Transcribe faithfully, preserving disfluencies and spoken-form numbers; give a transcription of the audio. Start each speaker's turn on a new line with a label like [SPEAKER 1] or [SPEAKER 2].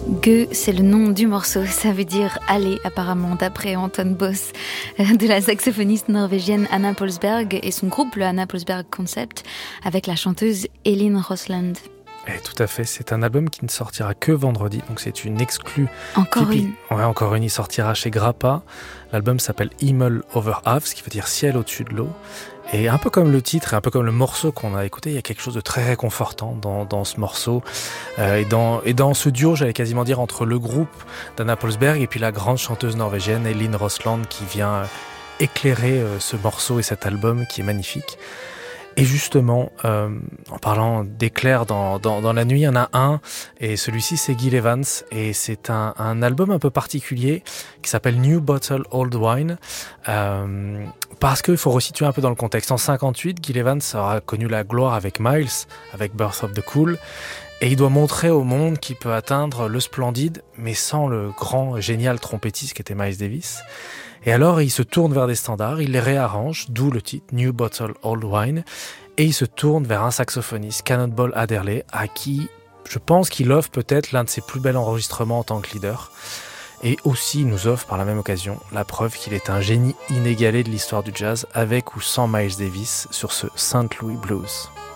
[SPEAKER 1] Gueux, c'est le nom du morceau, ça veut dire aller apparemment, d'après Anton Boss, de la saxophoniste norvégienne Anna Pålsberg et son groupe, le Anna Pålsberg Concept, avec la chanteuse Elin Rosland.
[SPEAKER 2] Et tout à fait, c'est un album qui ne sortira que vendredi, donc c'est une exclue.
[SPEAKER 1] Encore
[SPEAKER 2] typique.
[SPEAKER 1] une.
[SPEAKER 2] Ouais, encore une, il sortira chez Grappa. L'album s'appelle Himmel over Hav, ce qui veut dire ciel au-dessus de l'eau. Et un peu comme le titre et un peu comme le morceau qu'on a écouté, il y a quelque chose de très réconfortant dans, dans ce morceau. Euh, et, dans, et dans ce duo, j'allais quasiment dire, entre le groupe d'Anna Pålsberg et puis la grande chanteuse norvégienne Elin Rosland qui vient éclairer euh, ce morceau et cet album qui est magnifique. Et justement, euh, en parlant d'éclairs dans, dans, dans la nuit, il y en a un, et celui-ci c'est Gil Evans, et c'est un, un album un peu particulier qui s'appelle New Bottle Old Wine, euh, parce qu'il faut resituer un peu dans le contexte. En cinquante-huit, Gil Evans aura connu la gloire avec Miles, avec Birth of the Cool, et il doit montrer au monde qu'il peut atteindre le splendide, mais sans le grand, génial trompettiste qui était Miles Davis. Et alors, il se tourne vers des standards, il les réarrange, d'où le titre New Bottle Old Wine, et il se tourne vers un saxophoniste, Cannonball Adderley, à qui je pense qu'il offre peut-être l'un de ses plus bels enregistrements en tant que leader. Et aussi, il nous offre par la même occasion la preuve qu'il est un génie inégalé de l'histoire du jazz, avec ou sans Miles Davis, sur ce Saint Louis Blues.